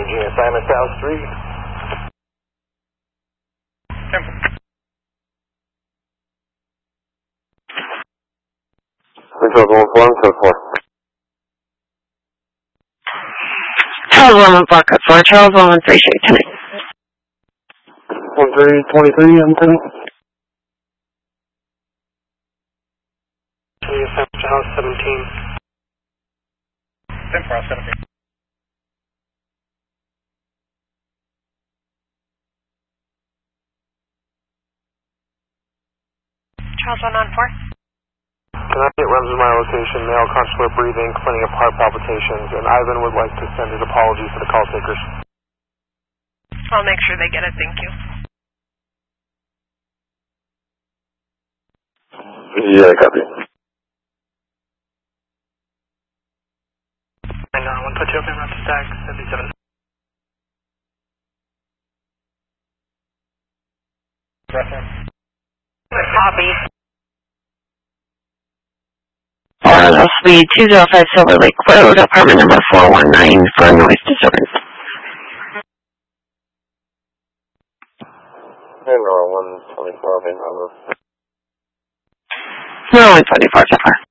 Changing assignment South Street. Control 1 so 4. Charles 1 block up 4, Charles 1 3 straight tonight. 1323, I'm coming. House 17. 10 for 17. Charles 1 on 4. Can I get runs of my location, male consular breathing, complaining of heart palpitations, and Ivan would like to send his apologies to the call takers. I'll make sure they get it, thank you. Yeah, copy. And I want to put you up in run to stack 77. Reference. Copy. RLSB 205 Silver Lake Road, apartment number 419 for noise disturbance. And 124, main number. No, 124 so far.